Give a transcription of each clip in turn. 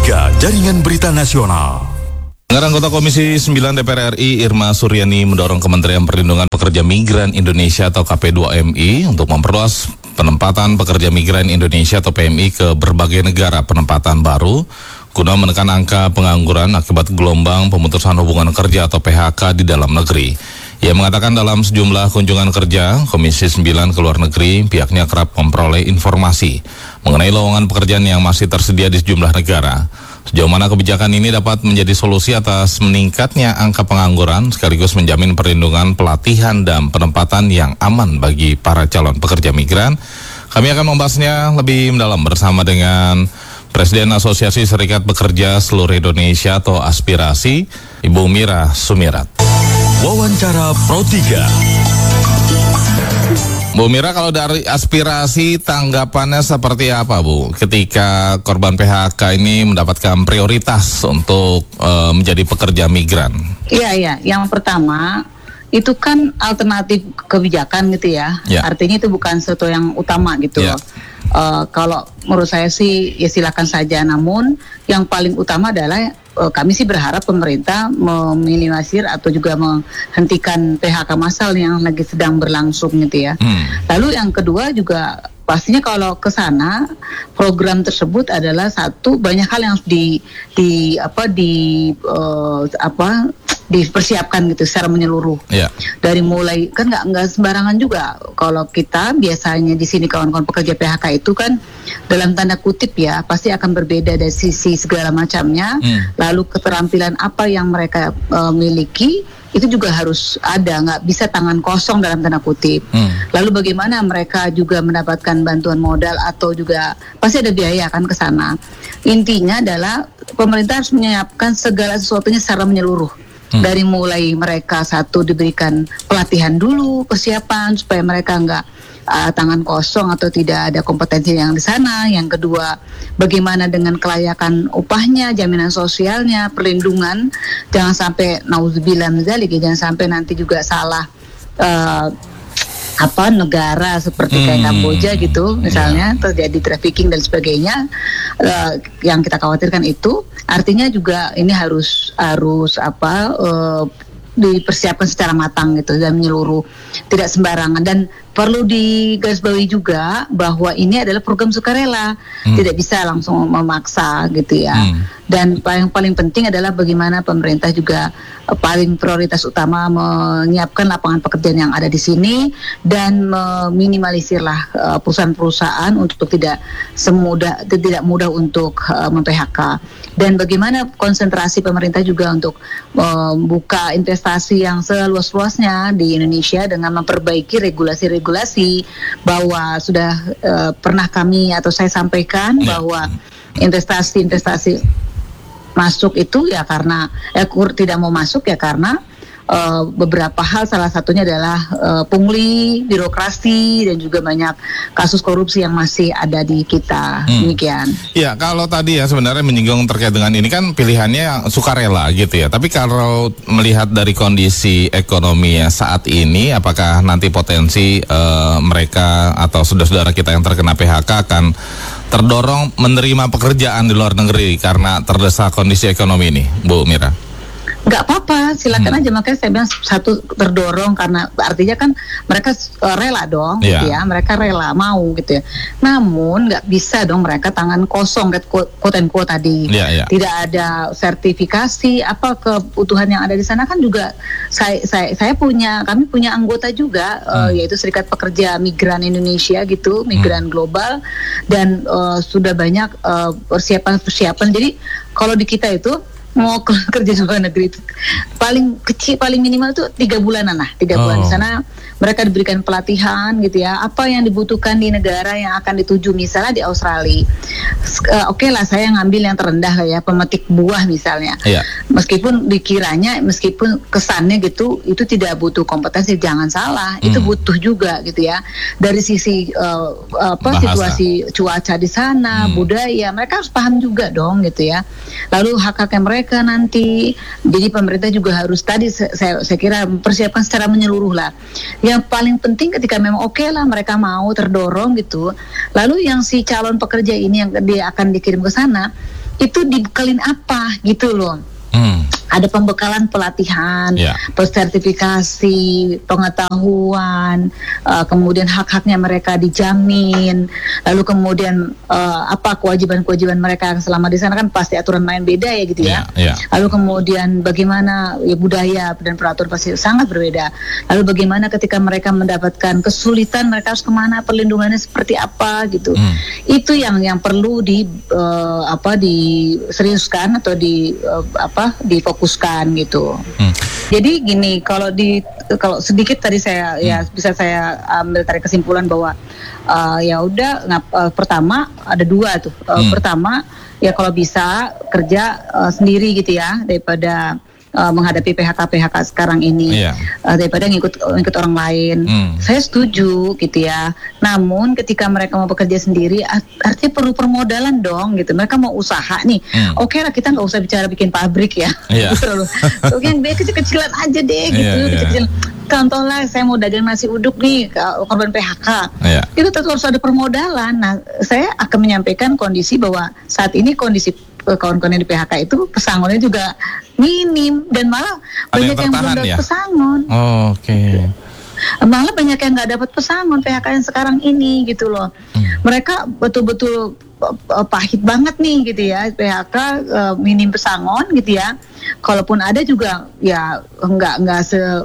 Jaringan Berita Nasional. Anggota Komisi 9 DPR RI Irma Suryani mendorong Kementerian Perlindungan Pekerja Migran Indonesia atau KP2MI untuk memperluas penempatan pekerja migran Indonesia atau PMI ke berbagai negara penempatan baru guna menekan angka pengangguran akibat gelombang pemutusan hubungan kerja atau PHK di dalam negeri. Ia mengatakan dalam sejumlah kunjungan kerja Komisi 9 ke luar negeri, pihaknya kerap memperoleh informasi mengenai lowongan pekerjaan yang masih tersedia di sejumlah negara. Sejauh mana kebijakan ini dapat menjadi solusi atas meningkatnya angka pengangguran sekaligus menjamin perlindungan, pelatihan, dan penempatan yang aman bagi para calon pekerja migran. Kami akan membahasnya lebih mendalam bersama dengan Presiden Asosiasi Serikat Pekerja Seluruh Indonesia atau Aspirasi, Ibu Mira Sumirat. Wawancara Pro 3. Bu Mira, kalau dari aspirasi tanggapannya seperti apa, Bu? Ketika korban PHK ini mendapatkan prioritas untuk menjadi pekerja migran. Iya. Yang pertama itu kan alternatif kebijakan gitu ya. Artinya itu bukan sesuatu yang utama gitu. Kalau menurut saya sih ya silakan saja. Namun yang paling utama adalah kami sih berharap pemerintah meminimalisir atau juga menghentikan PHK massal yang lagi sedang berlangsung gitu ya. Lalu yang kedua juga pastinya kalau ke sana program tersebut adalah satu, banyak hal yang harus dipersiapkan gitu secara menyeluruh. Dari mulai kan nggak sembarangan juga. Kalau kita biasanya di sini kawan-kawan pekerja PHK itu kan dalam tanda kutip ya pasti akan berbeda dari sisi segala macamnya. Lalu keterampilan apa yang mereka miliki itu juga harus ada, nggak bisa tangan kosong dalam tanda kutip. Lalu bagaimana mereka juga mendapatkan bantuan modal atau juga pasti ada biaya kan ke sana. Intinya adalah pemerintah harus menyiapkan segala sesuatunya secara menyeluruh. Dari mulai mereka satu diberikan pelatihan dulu, persiapan supaya mereka nggak tangan kosong atau tidak ada kompetensi yang di sana. Yang kedua, bagaimana dengan kelayakan upahnya, jaminan sosialnya, perlindungan, jangan sampai nauzubillah min dzalik, jangan sampai nanti juga salah negara seperti kayak Kamboja gitu misalnya terjadi trafficking dan sebagainya, yang kita khawatirkan itu. Artinya juga ini harus dipersiapkan secara matang gitu dan menyeluruh, tidak sembarangan. Dan perlu digarisbawahi juga bahwa ini adalah program sukarela, tidak bisa langsung memaksa gitu ya. Dan paling penting adalah bagaimana pemerintah juga paling prioritas utama menyiapkan lapangan pekerjaan yang ada di sini dan meminimalisirlah perusahaan-perusahaan untuk tidak mudah untuk mem-PHK. Dan bagaimana konsentrasi pemerintah juga untuk membuka investasi yang seluas-luasnya di Indonesia dengan memperbaiki regulasi-regulasi, bahwa sudah pernah kami atau saya sampaikan bahwa investasi masuk itu ya karena tidak mau masuk ya karena beberapa hal, salah satunya adalah pungli, birokrasi, dan juga banyak kasus korupsi yang masih ada di kita. Demikian. Ya, kalau tadi ya sebenarnya menyinggung terkait dengan ini kan pilihannya sukarela gitu ya. Tapi kalau melihat dari kondisi ekonomi ya saat ini, apakah nanti potensi mereka atau saudara-saudara kita yang terkena PHK akan terdorong menerima pekerjaan di luar negeri karena terdesak kondisi ekonomi ini, Bu Mira? Nggak apa-apa, silakan aja. Makanya saya bilang satu, terdorong karena artinya kan mereka rela dong, gitu ya. Mereka rela mau gitu ya. Namun nggak bisa dong mereka tangan kosong, quote and quote tadi. Tidak ada sertifikasi apa kebutuhan yang ada di sana kan juga. Kami punya anggota juga, yaitu Serikat Pekerja Migran Indonesia gitu, migran global, dan sudah banyak persiapan. Jadi kalau di kita itu mau kerja di luar negeri itu paling kecil, paling minimal itu 3 bulanan lah. 3 bulan di sana mereka diberikan pelatihan gitu ya, apa yang dibutuhkan di negara yang akan dituju. Misalnya di Australia, oke lah saya ngambil yang terendah ya, pemetik buah misalnya. Meskipun kesannya gitu itu tidak butuh kompetensi, jangan salah, itu butuh juga gitu ya. Dari sisi situasi cuaca di sana, budaya, mereka harus paham juga dong gitu ya. Lalu hak-haknya mereka nanti, jadi pemerintah juga harus tadi saya kira mempersiapkan secara menyeluruh lah. Yang paling penting ketika memang oke lah mereka mau terdorong gitu, lalu yang si calon pekerja ini yang dia akan dikirim ke sana, itu dibekalin apa gitu loh. Ada pembekalan pelatihan, sertifikasi, pengetahuan, kemudian hak-haknya mereka dijamin, lalu kemudian apa kewajiban-kewajiban mereka selama di sana, kan pasti aturan main beda ya gitu ya. Lalu kemudian bagaimana ya budaya dan peraturan pasti sangat berbeda. Lalu bagaimana ketika mereka mendapatkan kesulitan, mereka harus kemana, perlindungannya seperti apa gitu. Itu yang perlu diseriuskan atau difokuskan gitu. Jadi gini, kalau sedikit tadi saya bisa saya ambil tarik kesimpulan bahwa pertama ada dua tuh. Pertama ya kalau bisa kerja sendiri gitu ya, daripada menghadapi PHK sekarang ini, daripada ngikut orang lain. Saya setuju gitu ya. Namun ketika mereka mau bekerja sendiri, artinya perlu permodalan dong gitu. Mereka mau usaha nih. Oke lah, kita nggak usah bicara bikin pabrik ya. Yang kecil-kecilan aja deh gitu. Kecil-kecil. Contohnya saya mau dagang nasi uduk nih, korban PHK. Itu tetap harus ada permodalan. Nah, saya akan menyampaikan kondisi bahwa saat ini kondisi kawan-kawan yang di PHK itu pesangonnya juga minim, dan malah banyak yang belum dapat pesangon. Malah banyak yang nggak dapat pesangon PHK yang sekarang ini gitu loh. Mereka betul-betul pahit banget nih gitu ya, PHK minim pesangon gitu ya. Kalaupun ada juga ya nggak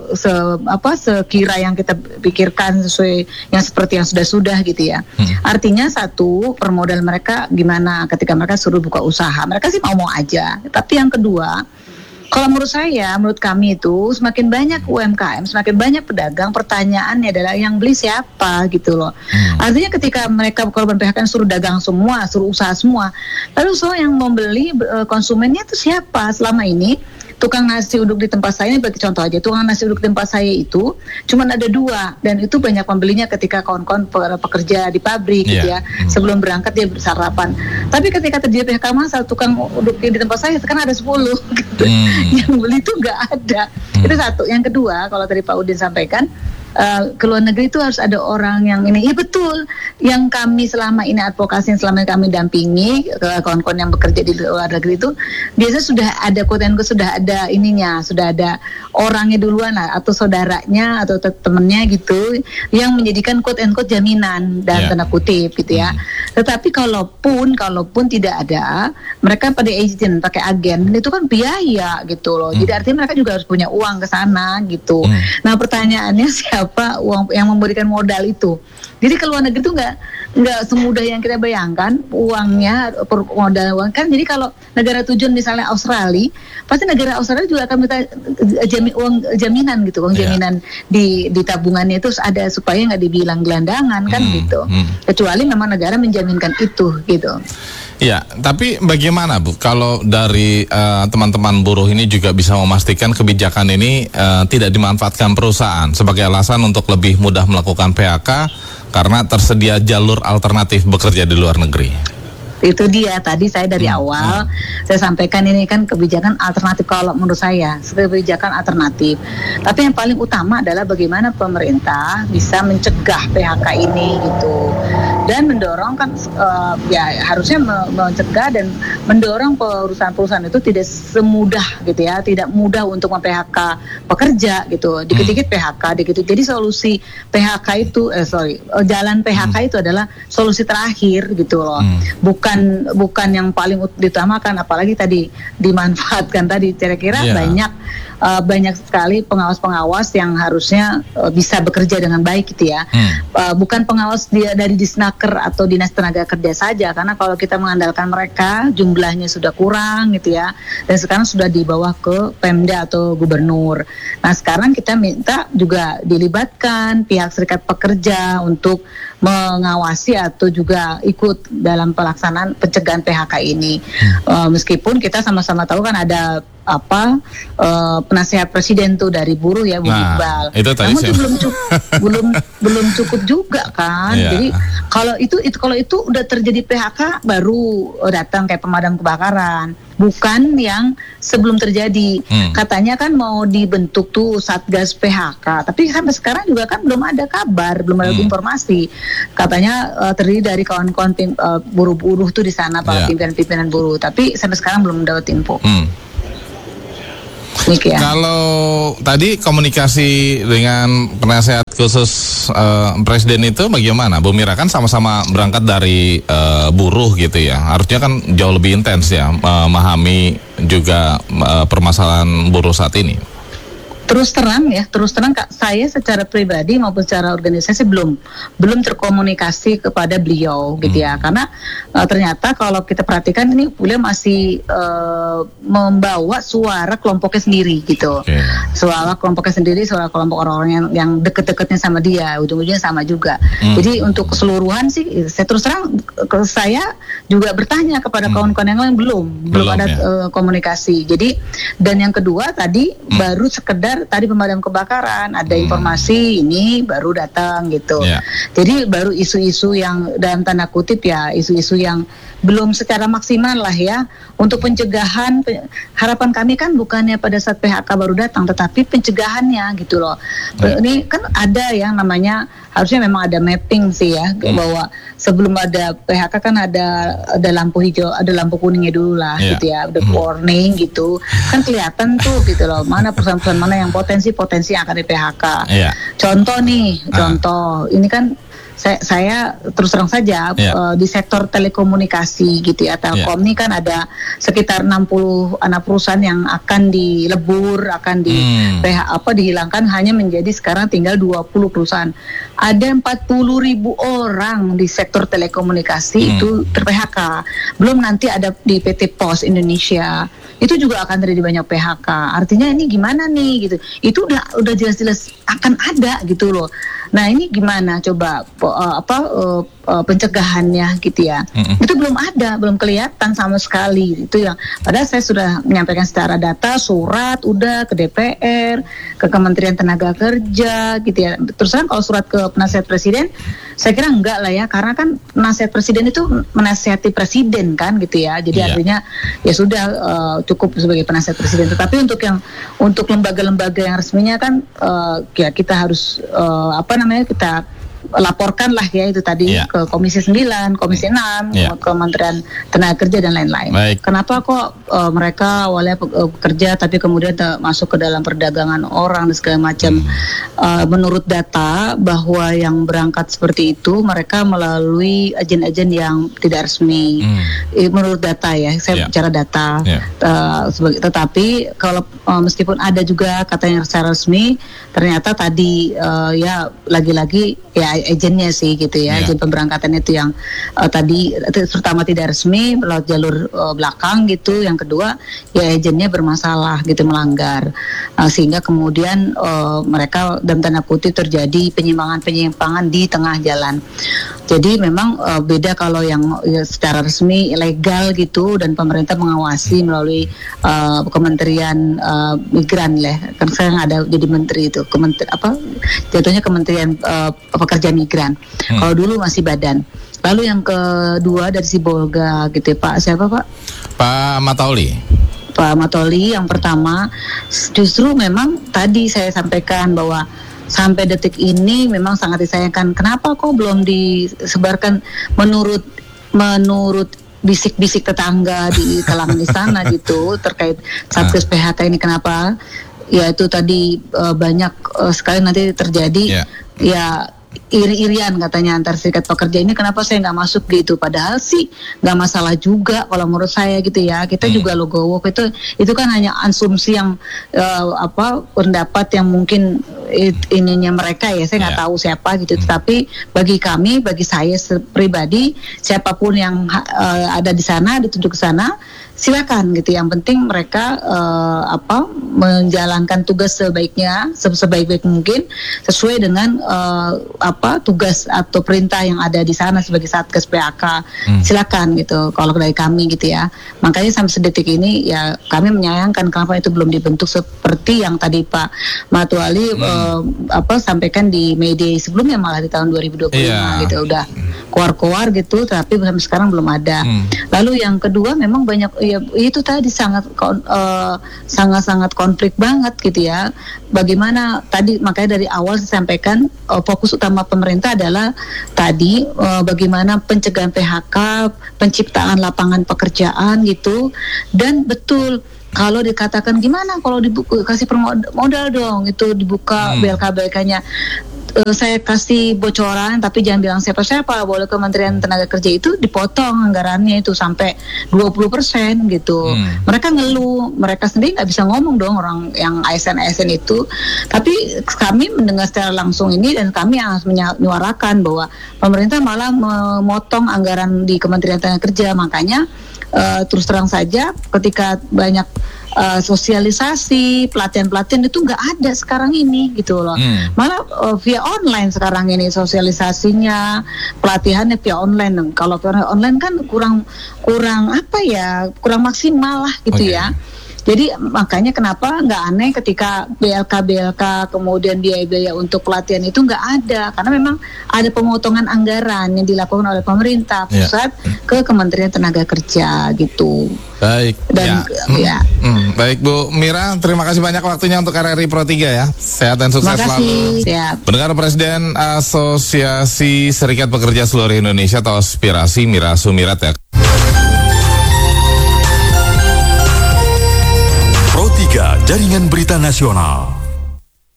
sekira yang kita pikirkan, sesuai yang seperti yang sudah gitu ya. Artinya satu, permodal mereka gimana ketika mereka suruh buka usaha, mereka sih mau aja. Tapi yang kedua, kalau menurut kami itu semakin banyak UMKM, semakin banyak pedagang, pertanyaannya adalah yang beli siapa gitu loh. Artinya ketika mereka korban PHK suruh dagang semua, suruh usaha semua, lalu yang membeli konsumennya itu siapa? Selama ini tukang nasi uduk di tempat saya, ini bagi contoh aja, tukang nasi uduk di tempat saya itu cuma ada 2, dan itu banyak pembelinya ketika kawan-kawan pekerja di pabrik gitu ya, sebelum berangkat dia sarapan. Tapi ketika terjadi PHK massal, tukang uduk di tempat saya sekarang ada 10 gitu. Yang beli itu nggak ada. Itu satu. Yang kedua, kalau tadi Pak Udin sampaikan, ke luar negeri itu harus ada orang yang ini. Iya betul, yang kami selama ini advokasi, yang selama ini kami dampingi kawan-kawan yang bekerja di luar negeri itu biasanya sudah ada sudah ada ininya, sudah ada orangnya duluan lah, atau saudaranya atau temennya gitu, yang menjadikan quote and quote jaminan dan tanda kutip gitu ya. Tetapi kalaupun tidak ada, mereka pada agent, pakai agen, itu kan biaya gitu loh. Jadi artinya mereka juga harus punya uang ke sana gitu. Nah pertanyaannya, siapa uang yang memberikan modal itu? Jadi ke luar negeri itu nggak semudah yang kita bayangkan uangnya, modal uang kan. Jadi kalau negara tujuan misalnya Australia, pasti negara Australia juga akan minta uang jaminan gitu, uang jaminan di tabungannya itu ada, supaya nggak dibilang gelandangan kan gitu. Kecuali memang negara menjaminkan itu gitu. Ya, tapi bagaimana Bu, kalau dari teman-teman buruh ini juga bisa memastikan kebijakan ini tidak dimanfaatkan perusahaan sebagai alasan untuk lebih mudah melakukan PHK karena tersedia jalur alternatif bekerja di luar negeri? Itu dia, tadi saya dari awal saya sampaikan ini kan kebijakan alternatif kalau menurut saya, kebijakan alternatif. Tapi yang paling utama adalah bagaimana pemerintah bisa mencegah PHK ini gitu, dan mendorong kan harusnya mencegah dan mendorong perusahaan-perusahaan itu tidak semudah gitu ya, tidak mudah untuk mem-PHK pekerja gitu, dikit-dikit PHK, dikit-dikit. Jadi solusi PHK itu jalan PHK itu adalah solusi terakhir gitu loh, bukan yang paling ditamakan, apalagi tadi dimanfaatkan tadi. Kira-kira banyak sekali pengawas-pengawas yang harusnya bisa bekerja dengan baik gitu ya. Bukan pengawas dari Disnaker atau Dinas Tenaga Kerja saja, karena kalau kita mengandalkan mereka jumlahnya sudah kurang gitu ya, dan sekarang sudah di bawah ke Pemda atau Gubernur. Nah sekarang kita minta juga dilibatkan pihak serikat pekerja untuk mengawasi atau juga ikut dalam pelaksanaan pencegahan PHK ini. Meskipun kita sama-sama tahu kan ada penasihat presiden tuh dari buruh ya, Bu Iqbal. Namun itu belum cukup juga kan. Jadi kalau itu udah terjadi PHK baru datang kayak pemadam kebakaran, bukan yang sebelum terjadi. Katanya kan mau dibentuk tuh Satgas PHK, tapi sampai sekarang juga kan belum ada kabar, belum ada informasi. Katanya terdiri dari kawan-kawan buruh-buruh tuh di sana, para pimpinan-pimpinan buruh, tapi sampai sekarang belum dapat info. Kalau tadi komunikasi dengan penasehat khusus presiden itu bagaimana, Bu Mira? Kan sama-sama berangkat dari buruh gitu ya, harusnya kan jauh lebih intens ya memahami juga permasalahan buruh saat ini. Terus terang Kak, saya secara pribadi maupun secara organisasi belum terkomunikasi kepada beliau gitu ya, karena ternyata kalau kita perhatikan ini beliau masih membawa suara kelompoknya sendiri gitu, suara kelompoknya sendiri, suara kelompok orang-orang yang deket-deketnya sama dia, ujung-ujungnya sama juga. Jadi untuk keseluruhan sih, saya terus terang saya juga bertanya kepada kawan-kawan yang lain, belum ada komunikasi. Jadi dan yang kedua tadi baru sekedar tadi pemadam kebakaran ada informasi ini baru datang gitu. Jadi baru isu-isu yang dalam tanda kutip ya, isu-isu yang belum secara maksimal lah ya untuk pencegahan. Harapan kami kan bukannya pada saat PHK baru datang, tetapi pencegahannya gitu loh. Ini kan ada yang namanya, harusnya memang ada mapping sih ya, bahwa sebelum ada PHK kan ada lampu hijau, ada lampu kuningnya dulu lah gitu ya, ada warning gitu, kan kelihatan tuh gitu loh, mana perusahaan-perusahaan mana yang potensi yang akan di PHK. Contoh ini kan saya terus terang saja di sektor telekomunikasi gitu ya, Telkom ini kan ada sekitar 60 anak perusahaan yang akan dilebur, akan dihilangkan, hanya menjadi sekarang tinggal 20 perusahaan. Ada 40.000 orang di sektor telekomunikasi itu ter-PHK. Belum nanti ada di PT Pos Indonesia, itu juga akan terjadi banyak PHK. Artinya ini gimana nih gitu. Itu udah jelas-jelas akan ada gitu loh. Nah ini gimana coba pencegahannya gitu ya. Itu belum ada, belum kelihatan sama sekali. Itu yang padahal saya sudah menyampaikan secara data, surat udah ke DPR, ke Kementerian Tenaga Kerja gitu ya. Terus terang kalau surat ke penasihat presiden, saya kira enggak lah ya, karena kan penasihat presiden itu menasihati presiden kan gitu ya. Jadi artinya ya sudah cukup sebagai penasihat presiden. Tetapi untuk lembaga-lembaga yang resminya kan ya kita harus kita laporkan lah ya itu tadi ke Komisi 9, Komisi 6, Kementerian Tenaga Kerja dan lain-lain. Kenapa kok mereka awalnya bekerja tapi kemudian masuk ke dalam perdagangan orang dan segala macam. Menurut data bahwa yang berangkat seperti itu mereka melalui agen-agen yang tidak resmi. Menurut data ya, saya bicara data. Tetapi kalau meskipun ada juga katanya secara resmi, ternyata tadi ya lagi-lagi ya agennya sih gitu ya, agen pemberangkatan itu yang tadi terutama tidak resmi lewat jalur belakang gitu. Yang kedua ya agennya bermasalah gitu, melanggar, sehingga kemudian mereka dalam tanda kutip terjadi penyimpangan di tengah jalan. Jadi memang beda kalau yang secara resmi legal gitu dan pemerintah mengawasi melalui Kementerian Migran lah, kan sekarang ada jadi menteri itu, jatuhnya Kementerian Pekerja Migran. Kalau dulu masih badan. Lalu yang kedua dari Sibolga gitu ya, Pak siapa Pak? Pak Matauli. Pak Matoli yang pertama, justru memang tadi saya sampaikan bahwa sampai detik ini memang sangat disayangkan. Kenapa kok belum disebarkan menurut bisik-bisik tetangga di kalangan di sana gitu terkait Satgas PHK ini, kenapa? Ya itu tadi banyak sekali nanti terjadi ya iri-irian katanya antar serikat pekerja ini, kenapa saya nggak masuk gitu, padahal sih nggak masalah juga kalau menurut saya gitu ya. Kita juga logowo itu kan hanya asumsi yang pendapat yang mungkin ininya mereka ya, saya nggak tahu siapa gitu. Tetapi bagi kami, bagi saya pribadi, siapapun yang ada di sana, ditunjuk ke sana, silakan gitu. Yang penting mereka menjalankan tugas sebaiknya, sebaik-baik mungkin sesuai dengan tugas atau perintah yang ada di sana sebagai Satgas PHK. Silakan gitu. Kalau dari kami gitu ya. Makanya sampai sedetik ini ya kami menyayangkan kenapa itu belum dibentuk seperti yang tadi Pak Matwali sampaikan di media sebelumnya, malah di tahun 2025 gitu udah keluar gitu, tapi sampai sekarang belum ada. Lalu yang kedua memang banyak ya itu tadi sangat konflik banget gitu ya. Bagaimana tadi, makanya dari awal saya sampaikan fokus utama pemerintah adalah tadi bagaimana pencegahan PHK, penciptaan lapangan pekerjaan gitu. Dan betul kalau dikatakan gimana kalau kasih modal dong, itu dibuka BLK-BLK-nya. Saya kasih bocoran tapi jangan bilang siapa-siapa, boleh Kementerian Tenaga Kerja itu dipotong anggarannya itu sampai 20% gitu. Mereka ngeluh, mereka sendiri nggak bisa ngomong dong, orang yang ASN itu. Tapi kami mendengar secara langsung ini dan kami harus menyuarakan bahwa pemerintah malah memotong anggaran di Kementerian Tenaga Kerja. Makanya terus terang saja ketika banyak sosialisasi, pelatihan itu nggak ada sekarang ini gitu loh. Malah via online sekarang ini sosialisasinya, pelatihannya via online. Kalau via online kan kurang maksimal lah gitu ya. Jadi makanya kenapa nggak aneh ketika BLK kemudian biaya untuk pelatihan itu nggak ada, karena memang ada pemotongan anggaran yang dilakukan oleh pemerintah pusat ke Kementerian Tenaga Kerja gitu. Baik. Dan baik Bu Mira, terima kasih banyak waktunya untuk RRI Pro 3 ya. Sehat dan sukses selalu. Pendengar, Presiden Asosiasi Serikat Pekerja Seluruh Indonesia atau Aspirasi, Mira Sumirat ya. Pro 3 Jaringan Berita Nasional.